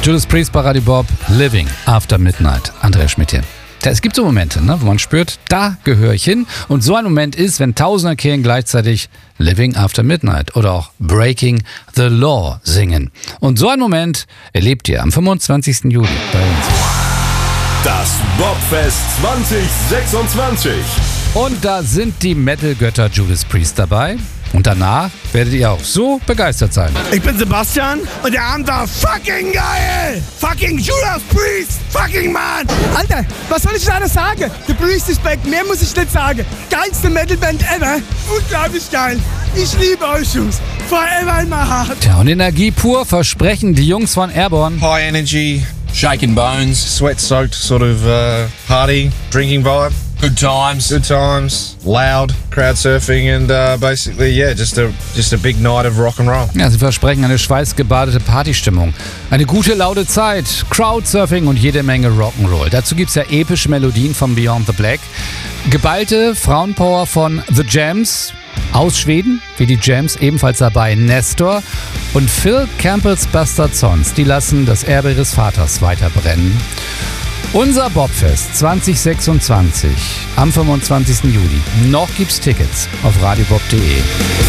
Judas Priest bei Radio Bob, Living After Midnight. Andreas Schmidt hier. Es gibt so Momente, wo man spürt, da gehöre ich hin. Und so ein Moment ist, wenn tausender Kirchen gleichzeitig Living After Midnight oder auch Breaking the Law singen. Und so ein Moment erlebt ihr am 25. Juli bei uns. Das Bobfest 2026. Und da sind die Metal-Götter Judas Priest dabei. Und danach werdet ihr auch so begeistert sein. Ich bin Sebastian und der Abend war fucking geil! Fucking Judas Priest! Fucking Mann! Alter, was soll ich da noch sagen? The Priest is back, mehr muss ich nicht sagen. Geilste Metalband ever. Unglaublich geil. Ich liebe euch, Jungs. Forever in my heart. Tja, und Energie pur versprechen die Jungs von Airborne. High energy, shaking bones, sweat-soaked sort of party, drinking vibe. Good times, loud, crowd surfing and basically, yeah, just a big night of rock and roll. Ja, sie versprechen eine schweißgebadete Partystimmung, eine gute, laute Zeit, Crowdsurfing und jede Menge Rock'n'Roll. Dazu gibt's ja epische Melodien von Beyond the Black, geballte Frauenpower von The Jams, aus Schweden, wie die Jams, ebenfalls dabei Nestor und Phil Campbells Bastard Sons, die lassen das Erbe ihres Vaters weiter brennen. Unser Bobfest 2026 am 25. Juli. Noch gibt's Tickets auf radiobob.de.